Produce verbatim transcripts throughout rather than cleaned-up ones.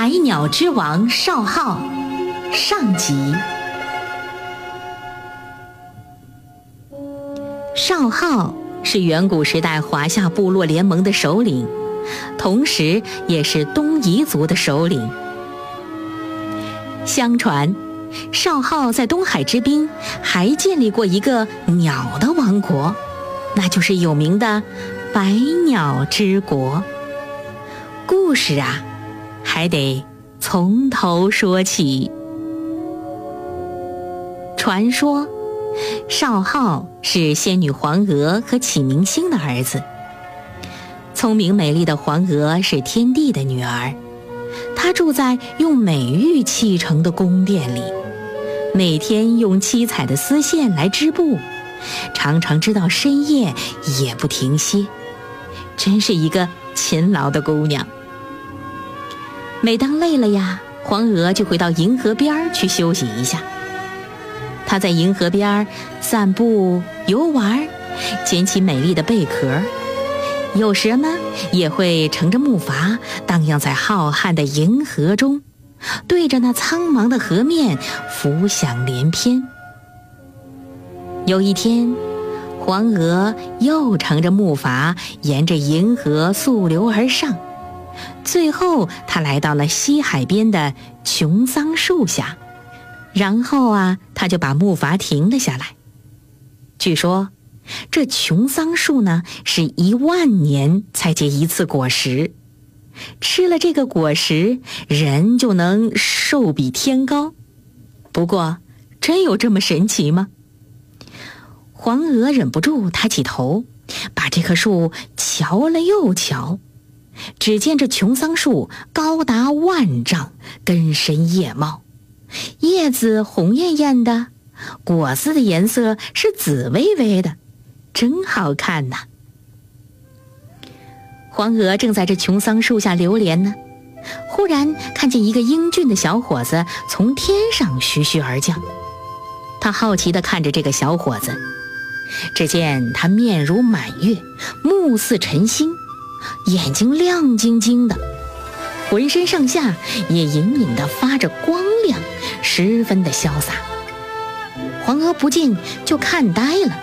百鸟之王少昊上集。少昊是远古时代华夏部落联盟的首领，同时也是东夷族的首领。相传少昊在东海之滨还建立过一个鸟的王国，那就是有名的百鸟之国。故事啊，还得从头说起。传说少昊是仙女黄娥和启明星的儿子。聪明美丽的黄娥是天帝的女儿，她住在用美玉砌成的宫殿里，每天用七彩的丝线来织布，常常织到深夜也不停歇，真是一个勤劳的姑娘。每当累了呀，黄娥就会到银河边去休息一下。她在银河边散步游玩，捡起美丽的贝壳，有时呢也会乘着木筏荡漾在浩瀚的银河中，对着那苍茫的河面浮想联翩。有一天，黄娥又乘着木筏沿着银河溯流而上，最后她来到了西海边的琼桑树下，然后啊，她就把木筏停了下来。据说这琼桑树呢，是一万年才结一次果实，吃了这个果实，人就能寿比天高。不过，真有这么神奇吗？黄娥忍不住抬起头，把这棵树瞧了又瞧。只见这琼桑树高达万丈，根深叶茂，叶子红艳艳的，果子的颜色是紫微微的，真好看呐。黄娥正在这琼桑树下流连呢，忽然看见一个英俊的小伙子从天上徐徐而降。她好奇地看着这个小伙子，只见他面如满月，目似晨星，眼睛亮晶晶的，浑身上下也隐隐地发着光亮，十分的潇洒。黄娥不禁就看呆了。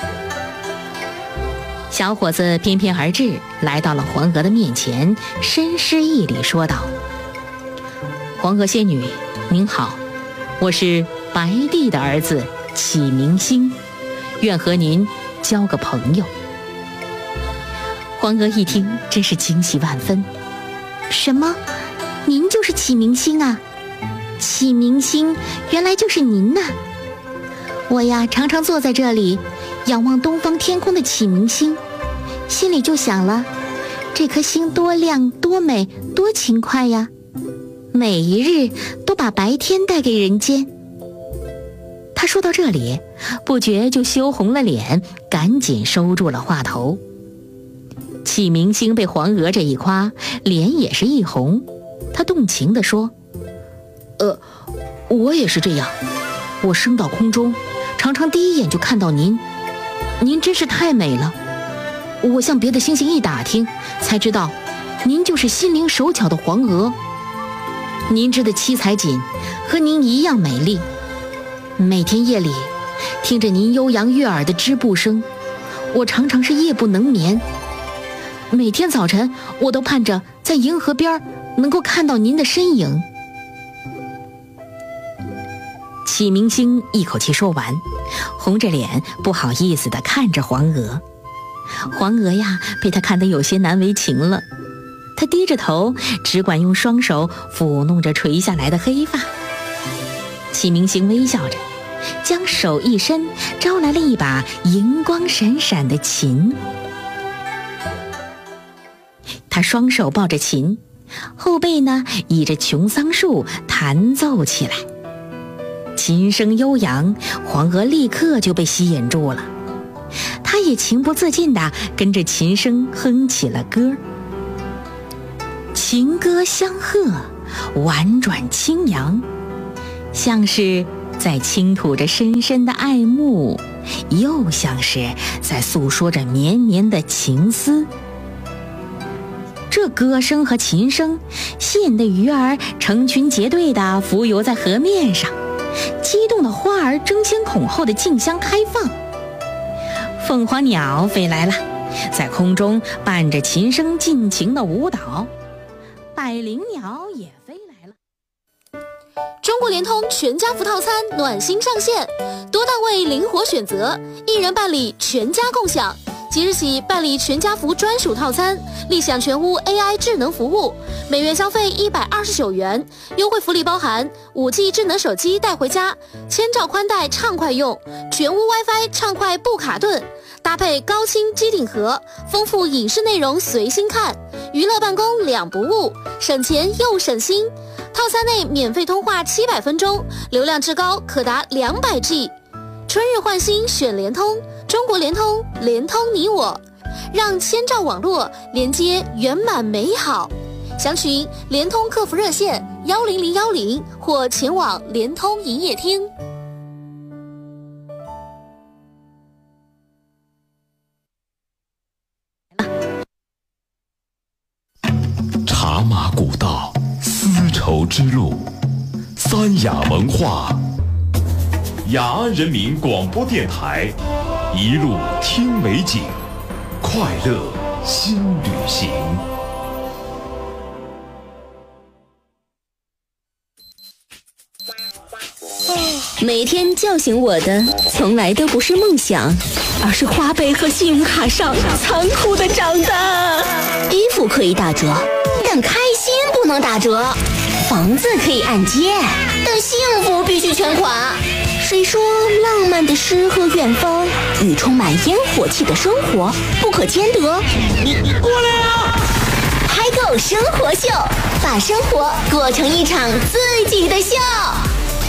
小伙子翩翩而至，来到了黄娥的面前，深施一礼，说道：黄娥仙女您好，我是白帝的儿子启明星，愿和您交个朋友。黄娥一听，真是惊喜万分。什么？您就是启明星啊？启明星原来就是您呐！我呀，常常坐在这里仰望东方天空的启明星，心里就想了，这颗星多亮多美多勤快呀，每一日都把白天带给人间。他说到这里，不觉就羞红了脸，赶紧收住了话头。启明星被黄娥这一夸，脸也是一红，他动情地说：呃，我也是这样，我升到空中，常常第一眼就看到您，您真是太美了。我向别的星星一打听，才知道您就是心灵手巧的黄娥。您织的七彩锦和您一样美丽，每天夜里听着您悠扬悦耳的织布声，我常常是夜不能眠。每天早晨我都盼着在银河边能够看到您的身影。启明星一口气说完，红着脸不好意思地看着黄娥。黄娥呀，被他看得有些难为情了，她低着头，只管用双手抚弄着垂下来的黑发。启明星微笑着，将手一伸，招来了一把银光闪闪的琴。他双手抱着琴，后背呢倚着琼桑树弹奏起来。琴声悠扬，黄娥立刻就被吸引住了，她也情不自禁地跟着琴声哼起了歌。琴歌相和，婉转轻扬，像是在倾吐着深深的爱慕，又像是在诉说着绵绵的情思。这着歌声和琴声，吸引的鱼儿成群结队地浮游在河面上，激动的花儿争先恐后地竞相开放。凤凰鸟飞来了，在空中伴着琴声尽情地舞蹈。百灵鸟也飞来了。 中国联通全家福套餐暖心上线，多档位灵活选择，一人办理全家共享。即日起办理全家福专属套餐，立享全屋 A I 智能服务，每月消费一百二十九元，优惠福利包含 五 G 智能手机带回家，千兆宽带畅快用，全屋 WiFi 畅快不卡顿，搭配高清机顶盒，丰富影视内容随心看，娱乐办公两不误，省钱又省心。套餐内免费通话七百分钟，流量至高可达两百 G。春日换新选联通，中国联通，联通你我，让千兆网络连接圆满美好。详询联通客服热线幺零零幺零或前往联通营业厅。 茶马古道，丝绸之路，三雅文化。雅安人民广播电台，一路听美景，快乐新旅行。 每天叫醒我的从来都不是梦想，而是花呗和信用卡上残酷的账单。衣服可以打折，但开心不能打折；房子可以按揭，但幸福必须全款。谁说浪漫的诗和远方与充满烟火气的生活不可兼得？ 你你过来啊！ 嗨购生活秀，把生活过成一场自己的秀。